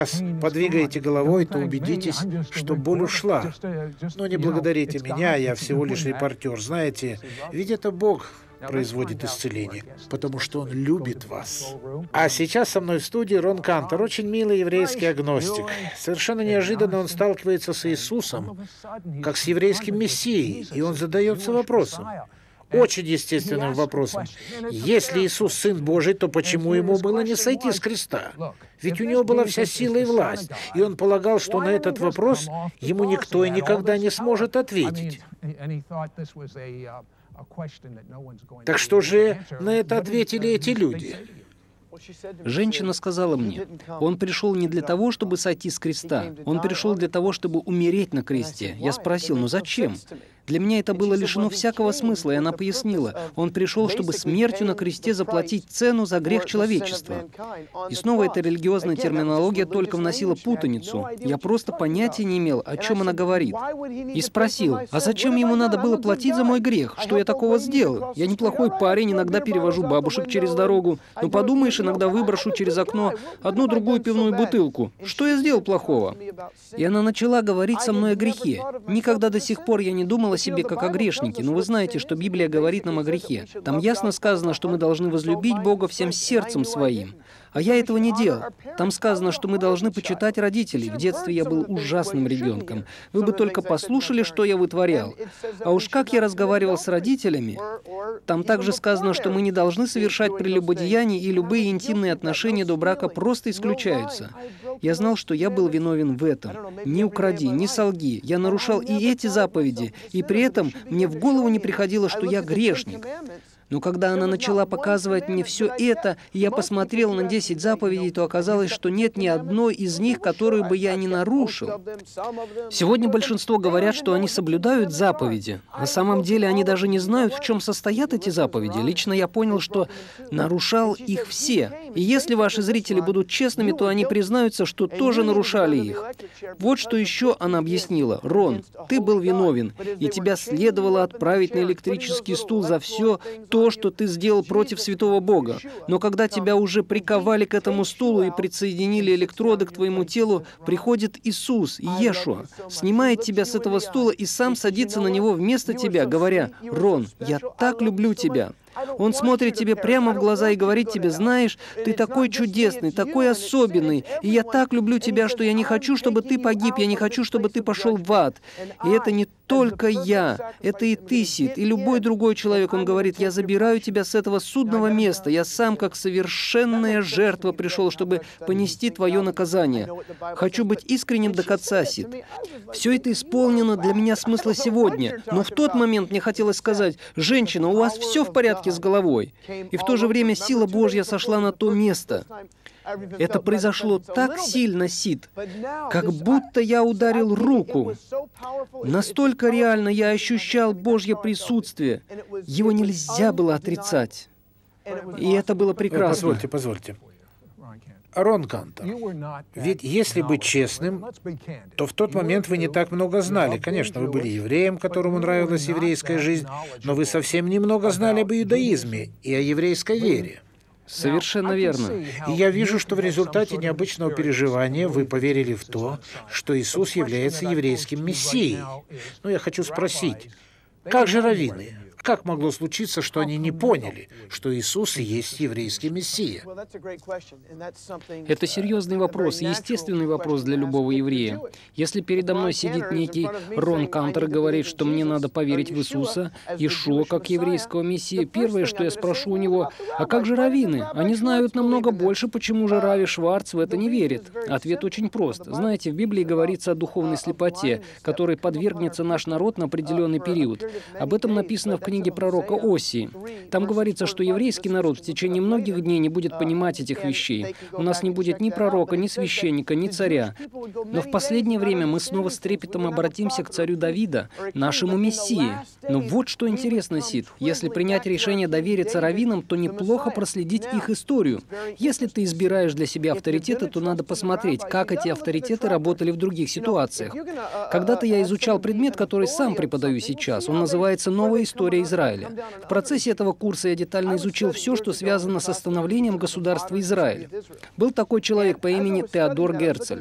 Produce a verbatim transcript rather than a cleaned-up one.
Раз подвигаете головой, то убедитесь, что боль ушла. Но не благодарите меня, я всего лишь репортер. Знаете, ведь это Бог производит исцеление, потому что Он любит вас. А сейчас со мной в студии Рон Кантор, очень милый еврейский агностик. Совершенно неожиданно он сталкивается с Иисусом, как с еврейским мессией, и он задается вопросом. Очень естественным вопросом. Если Иисус Сын Божий, то почему Ему было не сойти с креста? Ведь у Него была вся сила и власть, и Он полагал, что на этот вопрос Ему никто и никогда не сможет ответить. Так что же на это ответили эти люди? Женщина сказала мне, он пришел не для того, чтобы сойти с креста, он пришел для того, чтобы умереть на кресте. Я спросил, ну зачем? Для меня это было лишено всякого смысла, и она пояснила, он пришел, чтобы смертью на кресте заплатить цену за грех человечества. И снова эта религиозная терминология только вносила путаницу. Я просто понятия не имел, о чем она говорит. И спросил, а зачем ему надо было платить за мой грех? Что я такого сделал? Я неплохой парень, иногда перевожу бабушек через дорогу. Ну подумаешь, иногда выброшу через окно одну-другую пивную бутылку. Что я сделал плохого? И она начала говорить со мной о грехе. Никогда до сих пор я не думал о себе как о грешнике, но вы знаете, что Библия говорит нам о грехе. Там ясно сказано, что мы должны возлюбить Бога всем сердцем своим. А я этого не делал. Там сказано, что мы должны почитать родителей. В детстве я был ужасным ребенком. Вы бы только послушали, что я вытворял. А уж как я разговаривал с родителями. Там также сказано, что мы не должны совершать прелюбодеяния, и любые интимные отношения до брака просто исключаются. Я знал, что я был виновен в этом. Не укради, не солги. Я нарушал и эти заповеди, и при этом мне в голову не приходило, что я грешник. Но когда она начала показывать мне все это, и я посмотрел на десять заповедей, то оказалось, что нет ни одной из них, которую бы я не нарушил. Сегодня большинство говорят, что они соблюдают заповеди. На самом деле они даже не знают, в чем состоят эти заповеди. Лично я понял, что нарушал их все. И если ваши зрители будут честными, то они признаются, что тоже нарушали их. Вот что еще она объяснила. Рон, ты был виновен, и тебя следовало отправить на электрический стул за все то, что ты сделал против святого Бога. Но когда тебя уже приковали к этому стулу и присоединили электроды к твоему телу, приходит Иисус, Иешуа, снимает тебя с этого стула и сам садится на него вместо тебя, говоря, «Рон, я так люблю тебя». Он смотрит тебе прямо в глаза и говорит тебе, знаешь, ты такой чудесный, такой особенный, и я так люблю тебя, что я не хочу, чтобы ты погиб, я не хочу, чтобы ты пошел в ад. И это не только я, это и ты, Сид, и любой другой человек. Он говорит, я забираю тебя с этого судного места, я сам как совершенная жертва пришел, чтобы понести твое наказание. Хочу быть искренним до конца, Сид. Все это исполнено для меня смысла сегодня, но в тот момент мне хотелось сказать, женщина, у вас все в порядке с головой. И в то же время сила Божья сошла на то место. Это произошло так сильно, Сид, как будто я ударил руку. Настолько реально я ощущал Божье присутствие. Его нельзя было отрицать. И это было прекрасно. Позвольте, позвольте. Рон Кантор, ведь если быть честным, то в тот момент вы не так много знали. Конечно, вы были евреем, которому нравилась еврейская жизнь, но вы совсем немного знали об иудаизме и о еврейской вере. Совершенно верно. И я вижу, что в результате необычного переживания вы поверили в то, что Иисус является еврейским мессией. Но я хочу спросить, как же раввины? Как могло случиться, что они не поняли, что Иисус и есть еврейский Мессия? Это серьезный вопрос, естественный вопрос для любого еврея. Если передо мной сидит некий Рон Кантор и говорит, что мне надо поверить в Иисуса, Иешуа как еврейского Мессия, первое, что я спрошу у него, а как же раввины? Они знают намного больше, почему же Рави Шварц в это не верит? Ответ очень прост. Знаете, в Библии говорится о духовной слепоте, которой подвергнется наш народ на определенный период. Об этом написано в книге пророка Осии. Там говорится, что еврейский народ в течение многих дней не будет понимать этих вещей. У нас не будет ни пророка, ни священника, ни царя. Но в последнее время мы снова с трепетом обратимся к царю Давида, нашему Мессии. Но вот что интересно, Сид. Если принять решение довериться раввинам, то неплохо проследить их историю. Если ты избираешь для себя авторитеты, то надо посмотреть, как эти авторитеты работали в других ситуациях. Когда-то я изучал предмет, который сам преподаю сейчас. Он называется «Новая история для Израиля. В процессе этого курса я детально изучил все, что связано со становлением государства Израиль. Был такой человек по имени Теодор Герцль.